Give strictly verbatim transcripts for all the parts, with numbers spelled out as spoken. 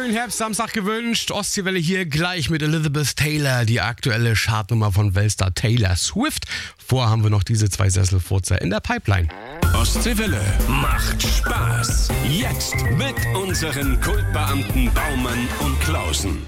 schönen Herbstsamstag gewünscht. Ostseewelle hier gleich mit Elizabeth Taylor, die aktuelle Chartnummer von Weltstar Taylor Swift. Vorher haben wir noch diese zwei Sesselfurzer in der Pipeline. Ostseewelle macht Spaß. Jetzt mit unseren Kultbeamten Baumann und Klausen.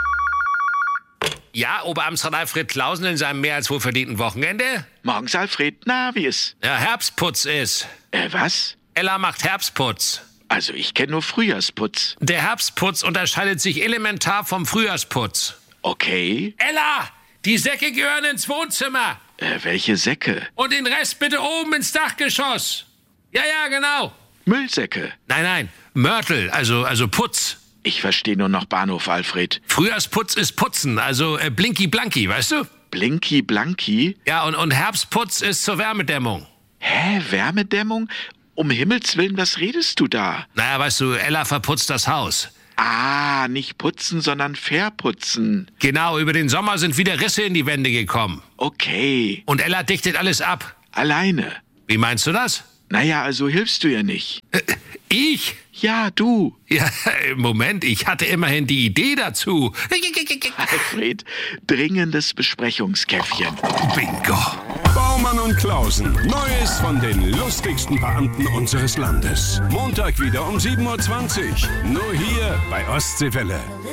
Ja, Oberamtsrat Alfred Klausen in seinem mehr als wohlverdienten Wochenende? Morgens, Alfred. Na, wie ist? Ja, Herbstputz ist. Äh, was? Ella macht Herbstputz. Also, ich kenne nur Frühjahrsputz. Der Herbstputz unterscheidet sich elementar vom Frühjahrsputz. Okay. Ella, die Säcke gehören ins Wohnzimmer. Äh, welche Säcke? Und den Rest bitte oben ins Dachgeschoss. Ja, ja, genau. Müllsäcke. Nein, nein, Mörtel, also, also Putz. Ich verstehe nur noch Bahnhof, Alfred. Frühjahrsputz ist Putzen, also äh, Blinky Blanky, weißt du? Blinky Blanky? Ja, und, und Herbstputz ist zur Wärmedämmung. Hä, Wärmedämmung? Um Himmels Willen, was redest du da? Naja, weißt du, Ella verputzt das Haus. Ah, nicht putzen, sondern verputzen. Genau, über den Sommer sind wieder Risse in die Wände gekommen. Okay. Und Ella dichtet alles ab. Alleine? Wie meinst du das? Naja, also hilfst du ihr nicht. Äh, ich? Ja, du. Ja, Moment, ich hatte immerhin die Idee dazu. Alfred, dringendes Besprechungskäffchen. Bingo. Baumann und Klausen. Neues von den lustigsten Beamten unseres Landes. Montag wieder um sieben Uhr zwanzig. Nur hier bei Ostseewelle.